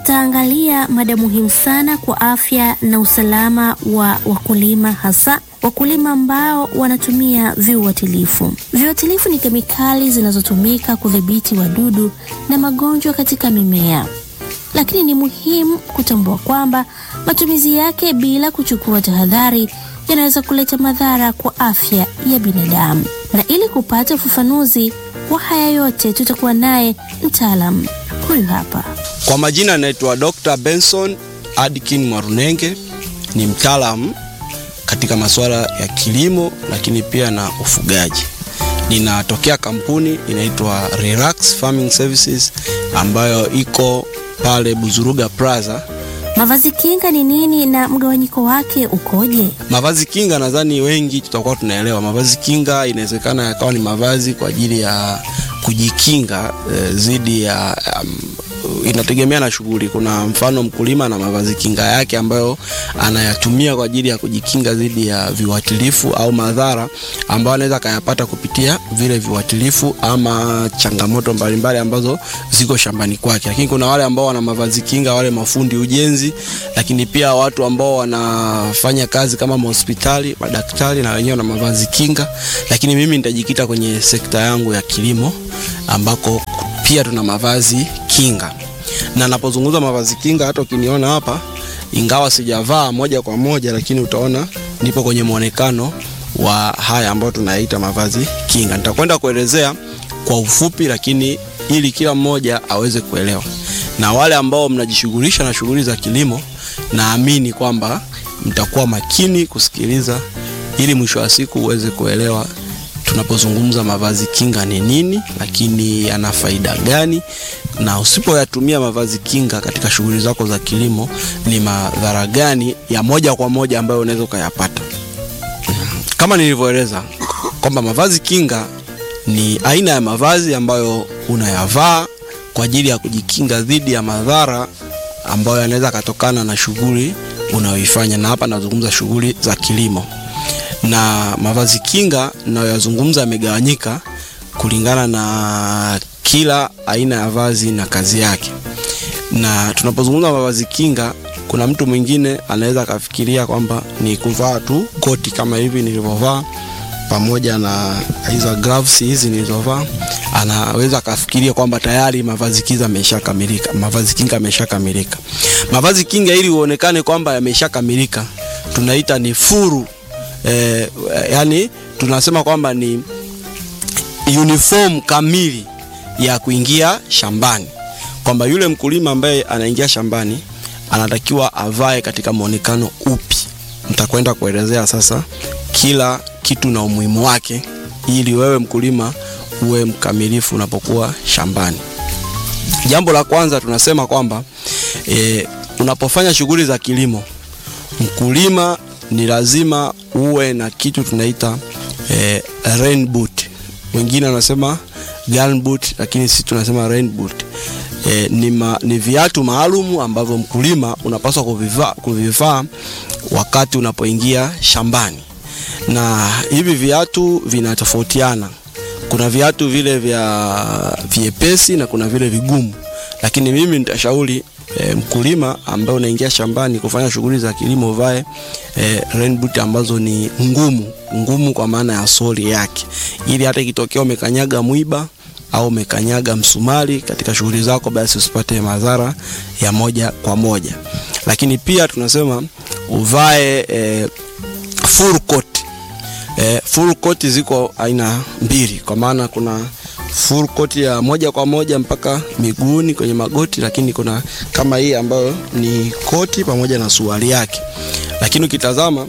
tutaangalia mada muhimu sana kwa afya na usalama wa wakulima, hasa wakulima ambao wanatumia viuatilifu. Viuatilifu ni kemikali zinazotumika kudhibiti wadudu na magonjwa katika mimea. Lakini ni muhimu kutambua kwamba matumizi yake bila kuchukua tahadhari yanaweza kuleta madhara kwa afya ya binadamu. Na ili kupata ufafanuzi wa haya yote, tutakuwa naye mtaalamu huyu hapa. Kwa majina anaitwa Dr. Benson Adkin Mwarunenge, ni mtaalamu katika masuala ya kilimo lakini pia na ufugaji. Ninatokea kampuni inaitwa Relax Farming Services ambayo iko pale Buzuruga Plaza. Mavazi kinga ni nini na mgawanyiko wake ukoje? Mavazi kinga nadhani wengi tutakuwa tunaelewa. Mavazi kinga inawezekana yakawa ni mavazi kwa ajili ya kujikinga dhidi ya inategemea na shughuli. Kuna mfano mkulima na mavazi kinga yake ambayo anayatumia kwa ajili ya kujikinga dhidi ya viuatilifu au madhara ambayo anaweza kayapata kupitia vile viuatilifu ama changamoto mbalimbali ambazo ziko shambani kwake. Lakini kuna wale ambao wana mavazi kinga, wale mafundi ujenzi, lakini pia watu ambao wanafanya kazi kama hospitali, madaktari na wenyewe na mavazi kinga. Lakini mimi nitajikita kwenye sekta yangu ya kilimo ambako pia tuna mavazi kinga. Na napozungumza mavazi kinga, hata ukiniona hapa ingawa sijavaa moja kwa moja, lakini utaona nipo kwenye muonekano wa haya ambayo tunaita mavazi kinga. Nitakwenda kuelezea kwa ufupi, lakini ili kila mmoja aweze kuelewa. Na wale ambao mnajishughulisha na shughuli za kilimo, naamini kwamba mtakuwa makini kusikiliza ili mwisho wa siku uweze kuelewa tunapozungumza mavazi kinga ni nini, lakini yana faida gani, na usipoyatumia mavazi kinga katika shughuli zako za kilimo ni madhara gani ya moja kwa moja ambayo unaweza kuyapata. Kama nilivyoeleza kwamba mavazi kinga ni aina ya mavazi ambayo unayavaa kwa ajili ya kujikinga dhidi ya madhara ambayo yanaweza kutokana na shughuli unayoifanya, na hapa nazungumza shughuli za kilimo. Na mavazi kinga ninayozungumza yamegawanyika kulingana na kila aina ya vazi na kazi yake. Na tunapozungumza mavazi kinga, kuna mtu mwingine anaweza kafikiria kwamba ni kuvaa tu koti kama hivi nilivyovaa pamoja na hizo gloves hizi nilizovaa. Anaweza kafikiria kwamba tayari mavazi kinga yameshakamilika. Mavazi kinga yameshakamilika. Mavazi kinga ili uonekane kwamba yameshakamilika tunaita ni furu. Yani tunasema kwamba ni uniform kamili ya kuingia shambani, kwamba yule mkulima ambaye anaingia shambani anatakiwa avae katika muonekano upi. Nitakwenda kuelezea sasa kila kitu na umuhimu wake ili wewe mkulima uwe mkamilifu unapokuwa shambani. Jambo la kwanza tunasema kwamba unapofanya shughuli za kilimo, mkulima ni lazima uwe na kitu tunaita rain boot. Wengine wanasema gun boot, lakini sisi tunasema rain boot. Ni viatu maalum ambavyo mkulima unapaswa kuvivaa wakati unapoingia shambani. Na hivi viatu vinatofautiana. Kuna viatu vile vya vyepesi na kuna vile vigumu. Lakini mimi nitashauri mkulima ambaye unaingia shambani kufanya shughuli za kilimo vae rain boot ambazo ni ngumu kwa maana ya soli yake, ili hata ikitokea umekanyaga mwiba au umekanyaga msumari katika shughuli zako, basi usipate madhara ya moja kwa moja. Lakini pia tunasema uvae full coat. Full coat ziko aina mbili, kwa maana kuna full coat ya moja kwa moja mpaka miguuni kwenye magoti, lakini kuna kama hii ambayo ni koti pamoja na suruali yake. Lakini ukitazama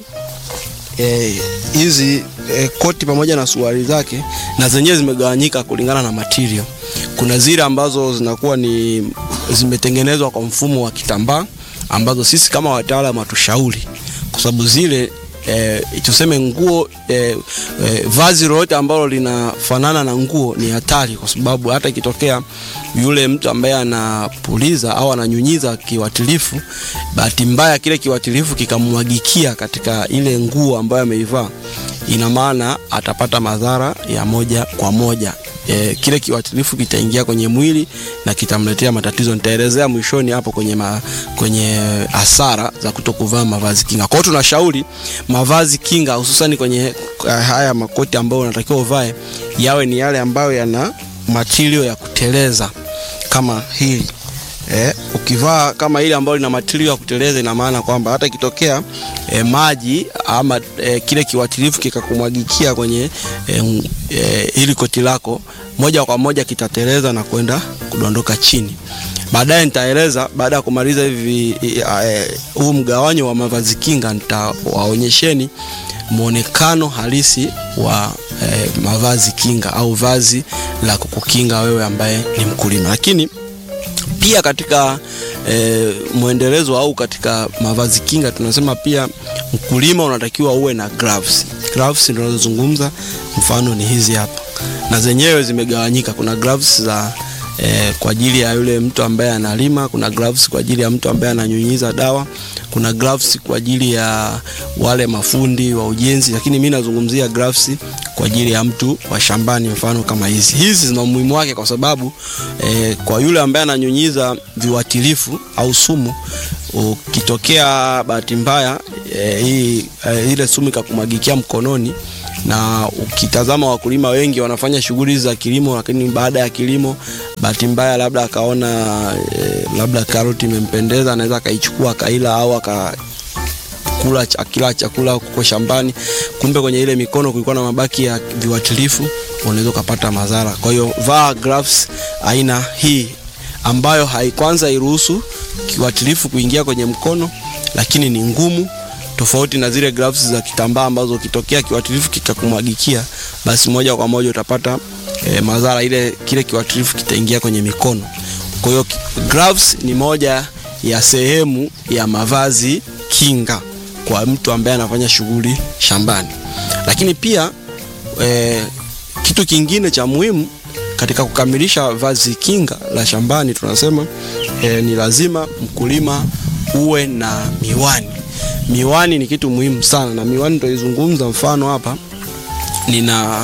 hizi koti pamoja na suruali zake na zenyewe zimegawanyika kulingana na material. Kuna zile ambazo zinakuwa ni zimetengenezwa kwa mfumo wa kitambaa ambazo sisi kama wataalamu hatushauri, kwa sababu zile tuseme nguo vazi lolote ambalo linafanana na nguo ni hatari, kwa sababu hata ikitokea yule mtu ambaye anapuliza au ananyunyiza kiwatilifu, bahati mbaya kile kiwatilifu kikamwagikia katika ile nguo ambayo ameivaa, ina maana atapata madhara ya moja kwa moja kile kiuatilifu kitaingia kwenye mwili na kitamletea matatizo. Nitaelezea mwishoni hapo kwenye hasara za kutokuvaa mavazi kinga. Kwa hiyo tunashauri mavazi kinga hususan kwenye haya makoti ambayo unatakiwa uvae yawe ni yale ambayo yana material ya kuteleza kama hili. Ukivaa kama ile ambayo ina material ya kuteleza, ina maana kwamba hata ikitokea maji ama kile kiuatilifu kikakumwagikia kwenye hili koti lako, moja kwa moja kitateleza na kwenda kudondoka chini. Baadaye nitaeleza, baada ya kumaliza hivi huu mgawanyo wa mavazi kinga, nitawaonyesheni muonekano halisi wa mavazi kinga au vazi la kukukinga wewe ambaye ni mkulima. Lakini pia katika muendelezo au katika mavazi kinga tunasema pia mkulima unatakiwa uwe na gloves. Gloves tunazozungumza mfano ni hizi hapa, na zenyewe zimegawanyika. Kuna gloves za kwa ajili ya yule mtu ambaye analima, kuna gloves kwa ajili ya mtu ambaye ananyunyiza dawa, kuna gloves kwa ajili ya wale mafundi wa ujenzi, lakini mimi nazungumzia gloves kwa ajili ya mtu wa shambani. Mfano kama hizi zina umuhimu wake kwa sababu kwa yule ambaye ananyunyiza viuatilifu au sumu, ukitokea bahati mbaya ile sumu ikakumwagikia mkononi, na ukitazama wakulima wengi wanafanya shughuli za kilimo, lakini baada ya kilimo bahati mbaya labda akaona labda karoti imempendeza, anaweza akaichukua kaila au akakula chakula huko shambani, kumbe kwenye ile mikono kulikuwa na mabaki ya viuatilifu, unaweza kupata madhara. Kwa hiyo vaa gloves aina hii ambayo kwanza iruhusu kiuatilifu kuingia kwenye mkono, lakini ni ngumu, tofauti na zile gloves za kitambaa ambazo ukitokea kiuatilifu kikakumwagikia, basi moja kwa moja utapata madhara, kile kiuatilifu kitaingia kwenye mikono. Kwa hiyo gloves ni moja ya sehemu ya mavazi kinga kwa mtu ambaye anafanya shughuli shambani. Lakini pia kitu kingine cha muhimu katika kukamilisha vazi kinga la shambani, tunasema ni lazima mkulima uwe na miwani. Miwani ni kitu muhimu sana, na miwani nitaizungumza. Mfano hapa nina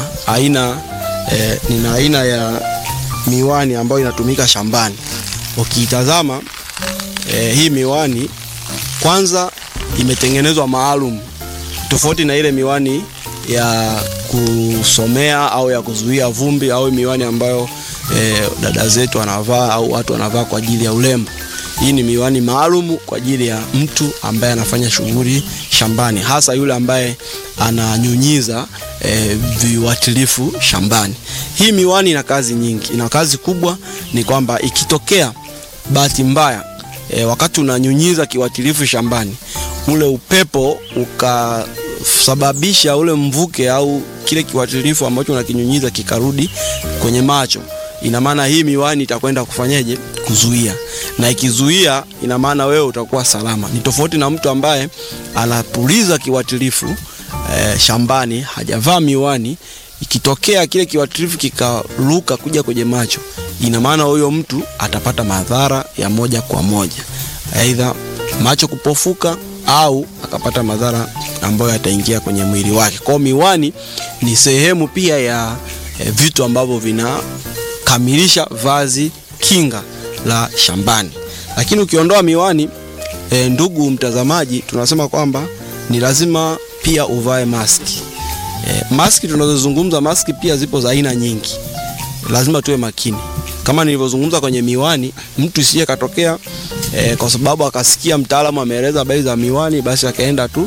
aina ya miwani ambayo inatumika shambani. Ukiitazama hii miwani kwanza imetengenezwa maalum, tofauti na ile miwani ya kusomea au ya kuzuia vumbi au miwani ambayo dada zetu wanavaa au watu wanavaa kwa ajili ya urembo. Hii ni miwani maalum kwa ajili ya mtu ambaye anafanya shughuli shambani, hasa yule ambaye ananyunyiza viuatilifu shambani. Hii miwani ina kazi nyingi. Ina kazi kubwa ni kwamba ikitokea bahati mbaya wakati unanyunyiza kiuatilifu shambani, ule upepo ukasababisha ule mvuke au kile kiuatilifu ambacho unakinyunyiza kikarudi kwenye macho, ina maana hii miwani itakwenda kufanyaje? Kuzuia. Na ikizuia, ina maana wewe utakuwa salama. Ni tofauti na mtu ambaye anapuliza kiuatilifu shambani, hajavaa miwani, ikitokea kile kiuatilifu kikaruka kuja kwenye macho, ina maana huyo mtu atapata madhara ya moja kwa moja, aidha macho kupofuka au akapata madhara ambayo yataingia kwenye mwili wake. Kwa miwani ni sehemu pia ya vitu ambavyo vinakamilisha vazi kinga la shambani. Lakini ukiondoa miwani, ndugu mtazamaji, tunasema kwamba ni lazima pia uvae maski. Maski tunazozungumza, maski pia zipo za aina nyingi. Lazima tuwe makini. Kama nilivyozungumza kwenye miwani, mtu isije katokea kwa sababu akasikia mtaalamu ameeleza habari za miwani, basi akaenda tu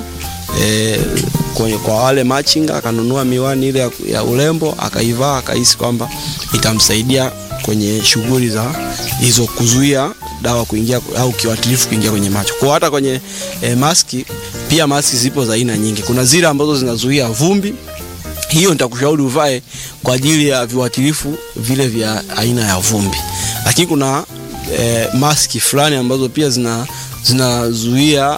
kwa wale machinga akanunua miwani ile ya urembo akaivaa, akahisi kwamba itamsaidia kwenye shughuli za hizo, kuzuia dawa kuingia au kiuatilifu kuingia kwenye macho. Kwa hata kwenye maski pia, maski zipo za aina nyingi. Kuna zile ambazo zinazuia vumbi, hiyo nitakushauri uvae kwa ajili ya viuatilifu vile vya aina ya vumbi. Lakini kuna maski fulani ambazo pia zinazuia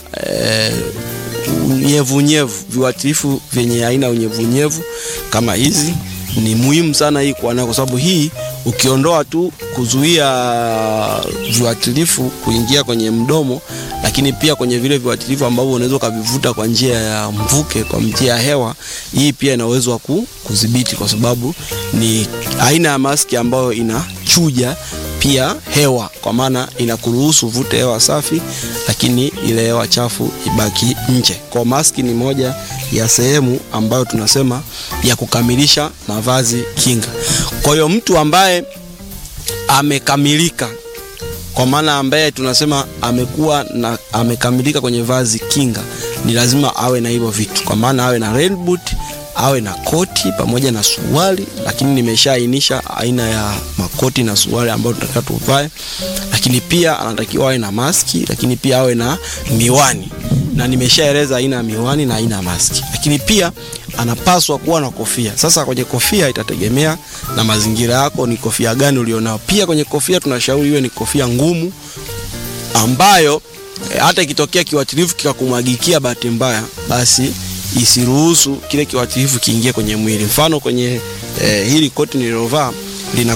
unyevunyevu, viuatilifu vyenye aina unyevunyevu kama hizi. Ni muhimu sana hii kwa sababu hii ukiondoa tu kuzuia viuatilifu kuingia kwenye mdomo, lakini lakini pia kwenye vile viuatilifu ambavyo unaweza kuvivuta kwa njia ya mvuke, kwa njia ya hewa, hii pia ina uwezo wa kudhibiti, kwa sababu ni aina ya maski ambayo inachuja pia hewa, kwa maana inakuruhusu uvute hewa safi, lakini ile hewa chafu ibaki nje. Kwa maski ni moja ya sehemu ambayo tunasema ya kukamilisha mavazi kinga. Kwa hiyo mtu ambaye amekamilika, kwa maana ambaye tunasema amekuwa na amekamilika kwenye vazi kinga, ni lazima awe na hivyo vitu, kwa maana awe na rain boot, awe na koti pamoja na suruali, lakini nimeshaainisha aina ya makoti na suruali ambayo tunataka tuvae. Lakini pia anatakiwa awe na maski, lakini pia awe na miwani, na nimeshaeleza aina ya miwani na aina ya maski. Lakini pia anapaswa kuwa na kofia. Sasa kwenye kofia itategemea na mazingira yako, ni kofia gani ulionao. Pia kwenye kofia tunashauri iwe ni kofia ngumu ambayo hata ikitokea kiuatilifu kikakumwagikia bahati mbaya, basi isiruhusu kile kiuatilifu kiingie kwenye mwili. Mfano kwenye hili koti nililovaa lina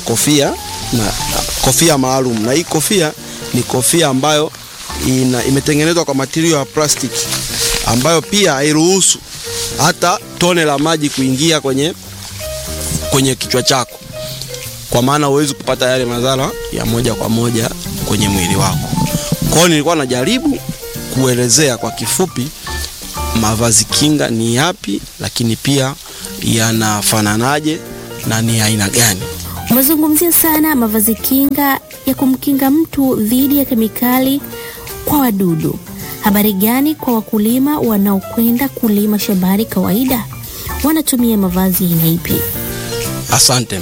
kofia maalum, na hii kofia ni kofia ambayo imetengenezwa kwa material ya plastic, ambayo pia hairuhusu hata tone la maji kuingia kwenye kichwa chako, kwa maana huwezi kupata yale madhara ya moja kwa moja kwenye mwili wako. Kwa hiyo nilikuwa najaribu kuelezea kwa kifupi mavazi kinga ni yapi, lakini pia yanafananaje na ni aina gani. Umezungumzia sana mavazi kinga ya kumkinga mtu dhidi ya kemikali kwa wadudu. Habari gani kwa wakulima wanaokwenda kulima shambani kawaida? Wanatumia mavazi aina ipi? Asante.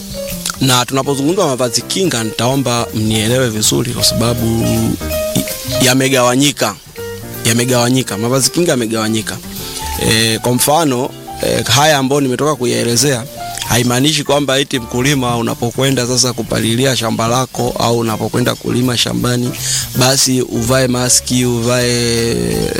Na tunapozungumza mavazi kinga, nitaomba mnielewe vizuri, kwa sababu yamegawanyika. Mavazi kinga yamegawanyika. Kwa mfano haya ambayo nimetoka kuyaelezea, haimaanishi kwamba eti mkulima unapokwenda sasa kupalilia shamba lako au unapokwenda kulima shambani basi uvae maski, uvae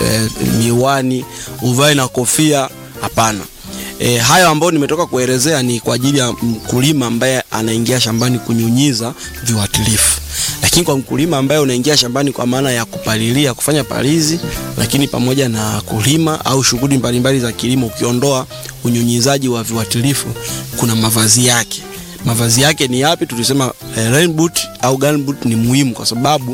miwani, uvae na kofia. Hapana. Hayo ambayo nimetoka kuelezea ni kwa ajili ya mkulima ambaye anaingia shambani kunyunyiza viuatilifu. Lakini kwa mkulima ambaye unaingia shambani kwa maana ya kupalilia, kufanya palizi, lakini pamoja na kulima au shughuli mbalimbali za kilimo, ukiondoa unyunyizaji wa viuatilifu, kuna mavazi yake. Mavazi yake ni yapi? Tulisema rain boot au gun boot ni muhimu kwa sababu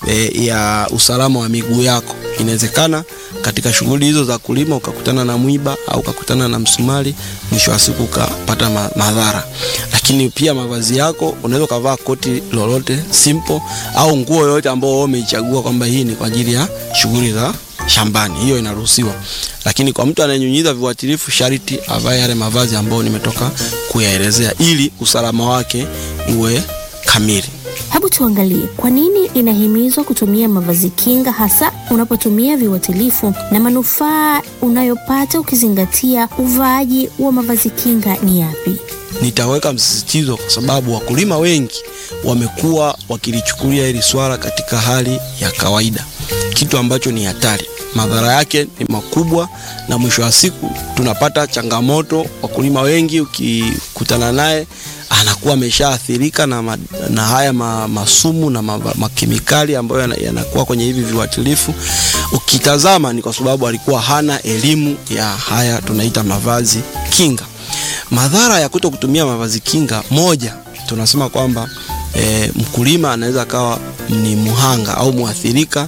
ya usalama wa miguu yako. Inawezekana katika shughuli hizo za kulima ukakutana na mwiba au ukakutana na msumari, mwisho wa siku ukapata madhara. Lakini pia mavazi yako, unaweza kuvaa koti lolote simple au nguo yoyote ambayo wewe umeichagua kwamba hii ni kwa ajili ya shughuli za shambani, hiyo inaruhusiwa. Lakini kwa mtu anayenyunyiza viuatilifu, sharti avae yale mavazi ambayo nimetoka kuyaelezea ili usalama wake uwe kamili. Hebu tuangalie kwa nini inahimizwa kutumia mavazi kinga, hasa unapotumia viuatilifu, na manufaa unayopata ukizingatia uvaaji wa mavazi kinga ni yapi? Nitaweka msisitizo kwa sababu wakulima wengi wamekuwa wakilichukulia hili swala katika hali ya kawaida, kitu ambacho ni hatari. Madhara yake ni makubwa, na mwisho wa siku tunapata changamoto. Wakulima wengi ukikutana naye anakuwa ameshaathirika na haya masumu na makemikali ambayo yanakuwa kwenye hivi viuatilifu. Ukitazama ni kwa sababu alikuwa hana elimu ya haya tunaita mavazi kinga. Madhara ya kutokutumia mavazi kinga, moja, tunasema kwamba mkulima anaweza kawa ni muhanga au muathirika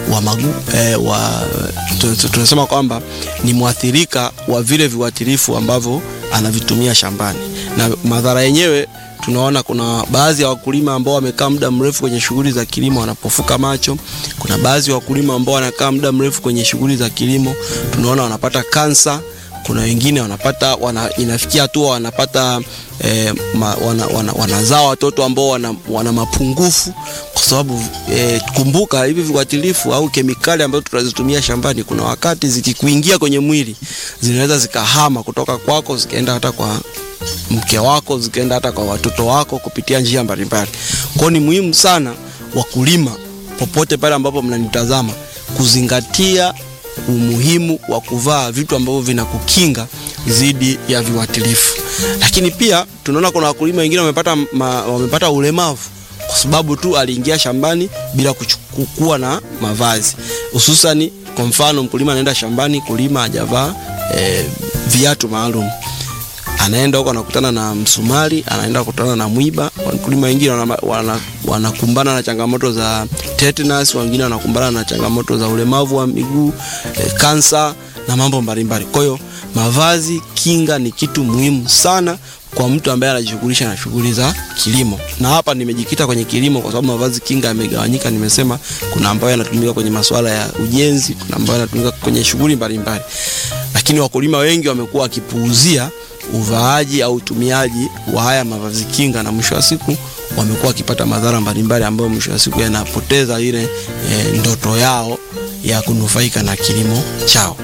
tunasema kwamba ni muathirika wa vile viuatilifu ambavyo anavitumia shambani. Na madhara yenyewe tunaona kuna baadhi ya wakulima ambao wamekaa muda mrefu kwenye shughuli za kilimo wanapofuka macho. Kuna baadhi ya wakulima ambao wanakaa muda mrefu kwenye shughuli za kilimo, tunaona wanapata kansa. Kuna wengine inafikia hatua wanapata wanazaa watoto ambao wana mapungufu, kwa sababu kumbuka hivi viuatilifu au kemikali ambazo tunazitumia shambani, kuna wakati zikikuingia kwenye mwili zinaweza zikahama kutoka kwako zikaenda hata kwa mke wako, zikaenda hata kwa watoto wako kupitia njia mbalimbali. Kwa ni muhimu sana wakulima popote pale ambapo mnanitazama kuzingatia umuhimu wa kuvaa vitu ambavyo vinakukinga dhidi ya viuatilifu. Lakini pia tunaona kuna wakulima wengine wamepata ulemavu kwa sababu tu aliingia shambani bila kuchukua na mavazi. Hususani kwa mfano mkulima anaenda shambani kulima hajavaa viatu maalum. Anaenda huko anakutana na msumari, anaenda kukutana na mwiba. Wakulima wengine wanakumbana na changamoto za tetanus, wengine wanakumbana na changamoto za ulemavu wa miguu, kansa na mambo mbalimbali. Kwa hiyo mavazi kinga ni kitu muhimu sana kwa mtu ambaye anajishughulisha na shughuli za kilimo. Na hapa nimejikita kwenye kilimo kwa sababu mavazi kinga yamegawanyika. Nimesema kuna ambayo yanatumika kwenye masuala ya ujenzi, kuna ambayo yanatumika kwenye shughuli mbalimbali. Lakini wakulima wengi wamekuwa wakipuuzia uvaaji au utumiaji wa haya mavazi kinga, na mwisho wa siku wamekuwa wakipata madhara mbalimbali ambayo mwisho wa siku yanapoteza ile ndoto yao ya kunufaika na kilimo chao.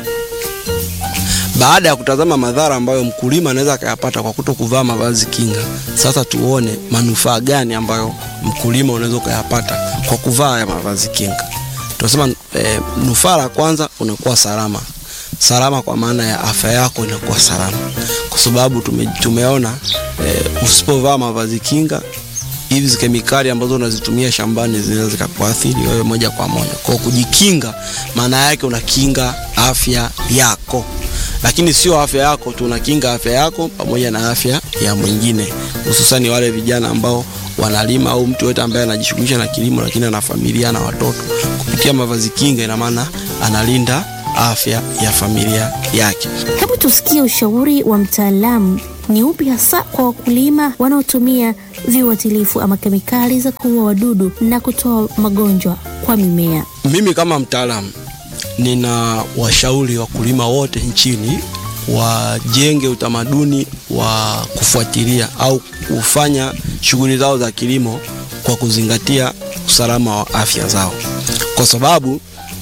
Baada ya kutazama madhara ambayo mkulima anaweza akayapata kwa kutokuvaa mavazi kinga, sasa tuone manufaa gani ambayo mkulima unaweza kuyapata kwa kuvaa haya mavazi kinga. Tunasema nufaa la kwanza, unakuwa salama. Salama kwa maana ya afya yako inakuwa salama. Kwa sababu tumeona usipovaa mavazi kinga, hizi kemikali ambazo unazitumia shambani zinaweza kukuathiri wewe moja kwa moja. Kwa kujikinga maana yake unakinga afya yako. Lakini sio afya yako tu, unakinga afya yako pamoja na afya ya mwingine. Hususan wale vijana ambao wanalima au mtu yote ambaye anajishughulisha na kilimo lakini ana familia na watoto. Kupitia mavazi kinga ina maana analinda afya ya familia yake. Hebu tusikie ushauri wa mtaalamu ni upi hasa kwa wakulima wanaotumia viuatilifu ama kemikali za kuua wadudu na kutoa magonjwa kwa mimea. Mimi kama mtaalamu nina washauri wakulima wote nchini wajenge utamaduni wa kufuatilia au kufanya shughuli zao za kilimo kwa kuzingatia usalama wa afya zao. Kwa sababu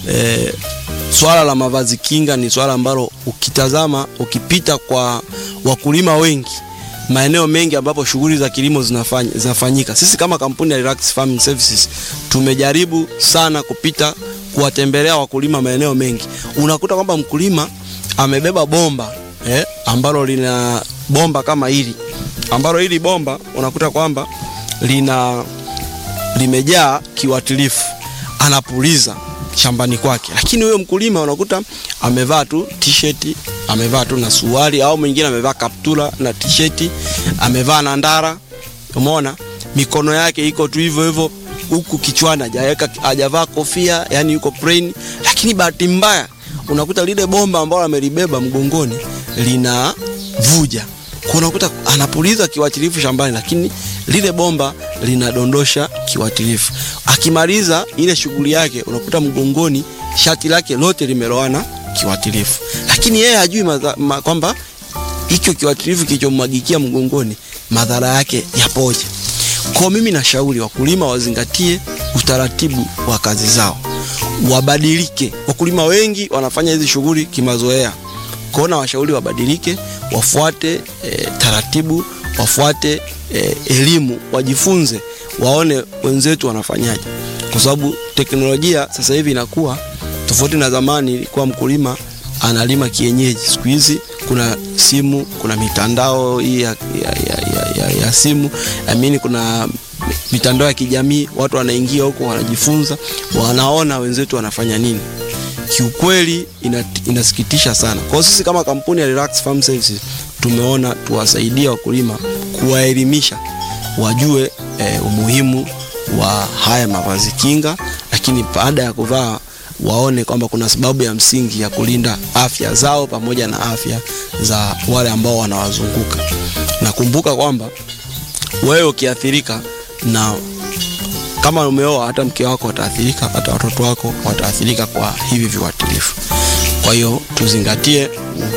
swala la mavazi kinga ni swala ambalo ukitazama, ukipita kwa wakulima wengi, maeneo mengi ambapo shughuli za kilimo zinafanyika. Sisi kama kampuni ya Relax Farming Services tumejaribu sana kupita kuwatembelea wakulima maeneo mengi. Unakuta kwamba mkulima amebeba bomba ambalo lina bomba kama hili, ambalo hili bomba unakuta kwamba limejaa kiuatilifu, anapuliza shambani kwake. Lakini huyo mkulima unakuta amevaa tu t-shirt, amevaa tu na suruali, au mwingine amevaa kaptula na t-shirt, amevaa na ndara. Umeona mikono yake iko tu hivyo hivyo, huku kichwani hajavaa kofia, yani yuko plain. Lakini bahati mbaya unakuta lile bomba ambalo amelibeba mgongoni linavuja. Kwa unakuta anapuliza kiuatilifu shambani, lakini lile bomba linadondosha kiuatilifu. Akimaliza ile shughuli yake unakuta mgongoni shati lake lote limelowana kiuatilifu. Lakini yeye hajui kwamba hicho kiuatilifu kilichomwagikia mgongoni madhara yake yapoje. Kwa mimi nashauri wakulima wazingatie utaratibu wa kazi zao. Wabadilike. Wakulima wengi wanafanya hizi shughuli kimazoea. Kwa washauri wabadilike, wafuate taratibu, wafuate elimu, wajifunze, waone wenzetu wanafanyaje. Kwa sababu teknolojia sasa hivi inakuwa tofauti na zamani. Ilikuwa mkulima analima kienyeji. Siku hizi kuna simu, kuna mitandao hii ya simu, kuna mitandao ya kijamii, watu wanaingia huko wanajifunza, wanaona wenzetu wanafanya nini. Kiukweli inasikitisha sana. Kwa sisi kama kampuni ya Relax Farm Services tumeona tuwasaidie wakulima, kuwaelimisha wajue umuhimu wa haya mavazi kinga, lakini baada ya kuvaa waone kwamba kuna sababu ya msingi ya kulinda afya zao pamoja na afya za wale ambao wanawazunguka. Na kumbuka kwamba wewe ukiathirika, na kama umeoa, hata mke wako ataathirika, hata watoto wako wataathirika kwa hivi viuatilifu. Kwa hiyo tuzingatie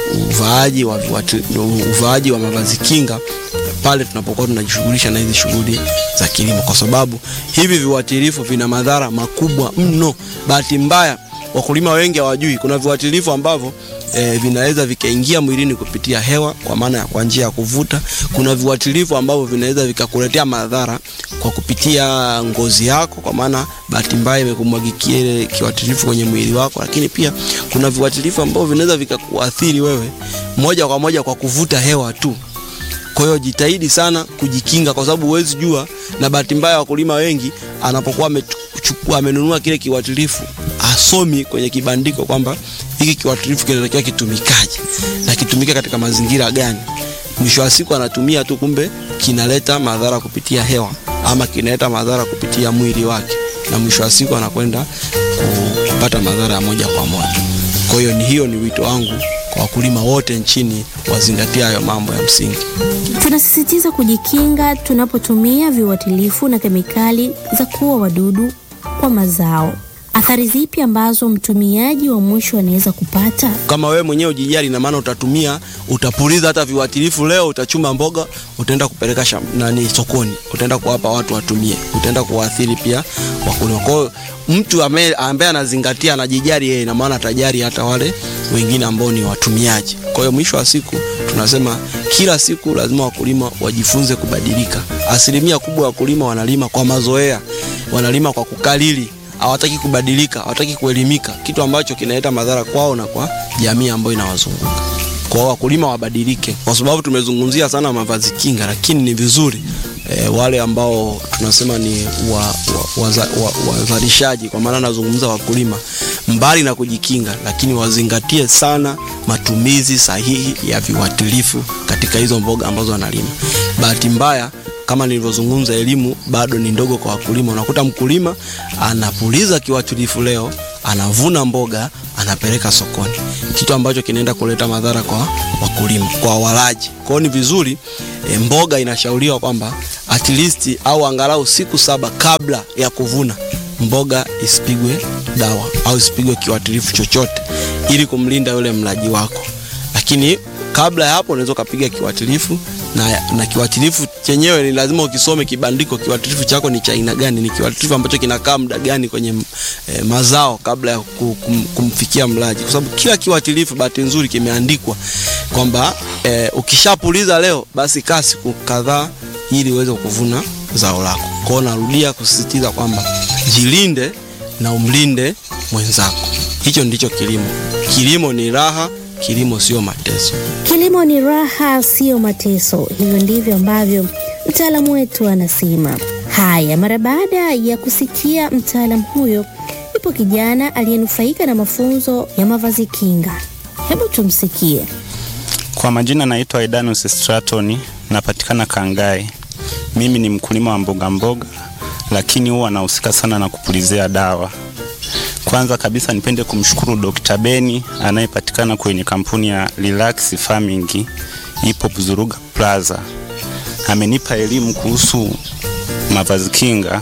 uvaaji wa mavazi kinga pale tunapokuwa tunajishughulisha na hizi shughuli za kilimo, kwa sababu hivi viuatilifu vina madhara makubwa mno. Bahati mbaya wakulima wengi hawajui kuna viuatilifu ambavyo vinaweza vikaingia mwilini kupitia hewa, kwa maana ya kwa njia ya kuvuta. Kuna viuatilifu ambavyo vinaweza vikakuletea madhara kwa kupitia ngozi yako, kwa maana bahati mbaya imekumwagikia ile kiuatilifu kwenye mwili wako. Lakini pia kuna viuatilifu ambavyo vinaweza vikakuathiri wewe moja kwa moja kwa kuvuta hewa tu. Kwa hiyo jitahidi sana kujikinga, kwa sababu huwezi jua, na bahati mbaya wakulima wengi anapokuwa amenunua kile kiuatilifu asomi kwenye kibandiko kwamba hiki kiuatilifu kinatakiwa kitumikaje na kitumike katika mazingira gani. Mwisho wa siku anatumia tu, kumbe kinaleta madhara kupitia hewa ama kinaleta madhara kupitia mwili wake, na mwisho wa siku anakwenda kupata madhara ya moja kwa moja. Kwa hiyo ni wito wangu kwa wakulima wote nchini, wazingatia hayo mambo ya msingi. Tunasisitiza kujikinga tunapotumia viuatilifu na kemikali za kuua wadudu kwa mazao. Athari zipi ambazo mtumiaji wa mwisho anaweza kupata? Kama wewe mwenyewe ujijali, na maana utapuliza hata viuatilifu leo, utachuma mboga, utaenda kupeleka sokoni, utaenda kuwapa watu watumie, utaenda kuathiri pia wakulima. Kwa hiyo mtu ambaye anazingatia, anajijali yeye, na maana atajali hata wale wengine ambao ni watumiaji. Kwa hiyo mwisho wa siku tunasema kila siku lazima wakulima wajifunze kubadilika. Asilimia kubwa ya wakulima wanalima kwa mazoea, wanalima kwa kukalili, hawataki kubadilika, hawataki kuelimika, kitu ambacho kinaleta madhara kwao na kwa jamii ambayo inawazunguka. Kwa wakulima wabadilike, kwa sababu tumezungumzia sana mavazi kinga, lakini ni vizuri wale ambao tunasema ni wazalishaji, kwa maana nazungumza wakulima, mbali na kujikinga, lakini wazingatie sana matumizi sahihi ya viuatilifu katika hizo mboga ambazo wanalima. Bahati mbaya, kama nilivyozungumza, elimu bado ni ndogo kwa wakulima. Unakuta mkulima anapuliza kiuatilifu leo, anavuna mboga, anapeleka sokoni, kitu ambacho kinaenda kuleta madhara kwa wakulima, kwa walaji. Kwa hiyo ni vizuri mboga inashauriwa kwamba at least au angalau siku 7 kabla ya kuvuna mboga isipigwe dawa au isipigwe kiuatilifu chochote, ili kumlinda yule mlaji wako. Lakini kabla ya hapo unaweza kupiga kiuatilifu, na kiuatilifu chenyewe ni lazima ukisome kibandiko, kiuatilifu chako ni cha aina gani, ni kiuatilifu ambacho kinakaa muda gani kwenye mazao kabla ya kumfikia mlaji, kwa sababu kila kiuatilifu bahati nzuri kimeandikwa kwamba ukishapuliza leo basi kaa siku kadhaa ili uweze kuvuna zao lako. Kwa hiyo narudia kusisitiza kwamba jilinde na umlinde mwenzako. Hicho ndicho kilimo. Kilimo ni raha, kilimo sio mateso. Kilimo ni raha, sio mateso. Hivyo ndivyo ambavyo mtaalamu wetu anasema. Haya, mara baada ya kusikia mtaalamu huyo, yupo kijana aliyenufaika na mafunzo ya mavazi kinga. Hebu tumsikie. Kwa majina naitwa Aidanus Straton, napatikana Kangai. Mimi ni mkulima wa mboga, lakini huwa nahusika sana na kupulizia dawa. Kwanza kabisa nipende kumshukuru Dr. Beni anayepatikana kwenye kampuni ya Relax Farming ipo Buzuruga Plaza. Amenipa elimu kuhusu mavazi kinga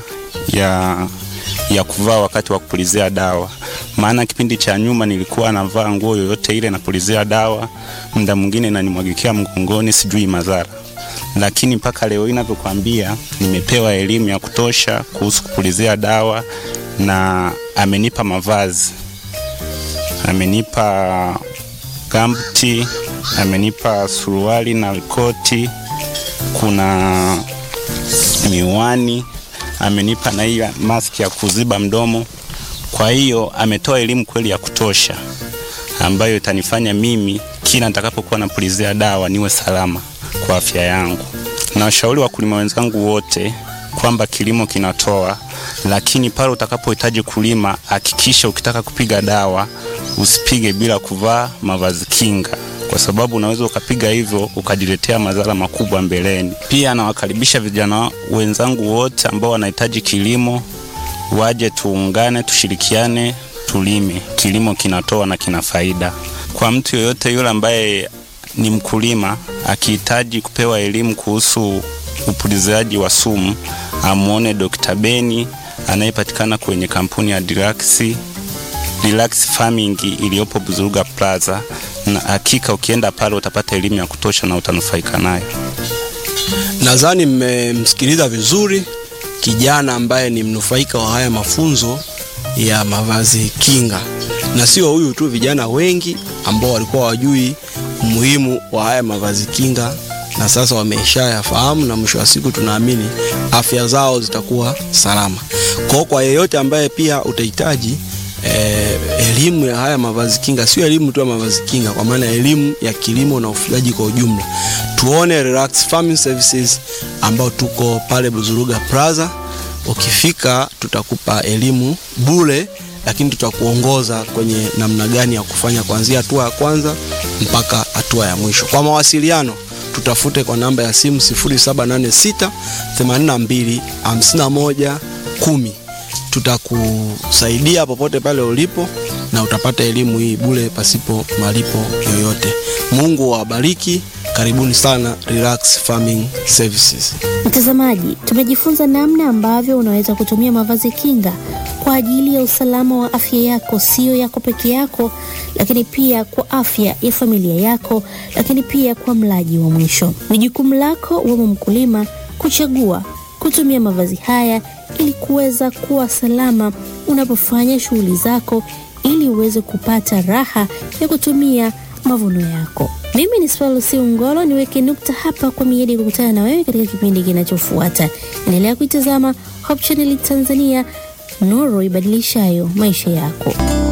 ya kuvaa wakati wa kupulizia dawa. Maana kipindi cha nyuma nilikuwa navaa nguo yoyote ile napulizia dawa, muda mwingine inanimwagikia mgongoni, sijui madhara. Lakini mpaka leo ninavyokuambia nimepewa elimu ya kutosha kuhusu kupulizia dawa, na amenipa mavazi, amenipa gambuti, amenipa suruali na koti, kuna miwani, amenipa na hii maski ya kuziba mdomo. Kwa hiyo ametoa elimu kweli ya kutosha ambayo itanifanya mimi kila nitakapokuwa napulizia dawa niwe salama kwa afya yangu. Na washauri wakulima wenzangu wote kwamba kilimo kinatoa, lakini pale utakapohitaji kulima hakikisha ukitaka kupiga dawa usipige bila kuvaa mavazi kinga, kwa sababu unaweza ukapiga hivyo ukajiletea madhara makubwa mbeleni. Pia nawakaribisha vijana wenzangu wote ambao wanahitaji kilimo waje tuungane, tushirikiane, tulime. Kilimo kinatoa na kina faida. Kwa mtu yoyote yule ambaye ni mkulima akihitaji kupewa elimu kuhusu upulizaji wa sumu, amuone Dr. Beni anayepatikana kwenye kampuni ya Relax Farming iliyopo Buzuruga Plaza, na hakika ukienda pale utapata elimu ya kutosha na utanufaika nayo. Nadhani mmemsikiliza vizuri kijana ambaye ni mnufaika wa haya mafunzo ya mavazi kinga. Na sio huyu tu, vijana wengi ambao walikuwa wajui umuhimu wa haya mavazi kinga na sasa wameshayafahamu, na mwisho wa siku tunaamini afya zao zitakuwa salama. Kwa yeyote ambaye pia utahitaji elimu ya haya mavazi kinga, sio elimu tu ya mavazi kinga, kwa maana elimu ya kilimo na ufugaji kwa ujumla, tuone Relax Farming Services ambao tuko pale Buzuruga Plaza. Ukifika tutakupa elimu bure, lakini tutakuongoza kwenye namna gani ya kufanya kuanzia hatua ya kwanza mpaka hatua ya mwisho. Kwa mawasiliano tutafute kwa namba ya simu 0786 82 51 10. Tutakusaidia popote pale ulipo na utapata elimu hii bure pasipo malipo yoyote. Mungu awabariki. Karibuni sana Relax Farming Services. Mtazamaji, tumejifunza namna ambavyo unaweza kutumia mavazi kinga kwa ajili ya usalama wa afya yako, sio yako peke yako, lakini pia kwa afya ya familia yako, lakini pia kwa mlaji wa mwisho. Ni jukumu lako wewe mkulima kuchagua kutumia mavazi haya ili kuweza kuwa salama unapofanya shughuli zako, ili uweze kupata raha ya kutumia mavuno yako. Mimi ni Swallow Ngolo, niweke nukta hapa kwa miadi kukutana na wewe katika kipindi kinachofuata. Endelea kuitazama Hope Channel Tanzania, nuru ibadilishayo maisha yako.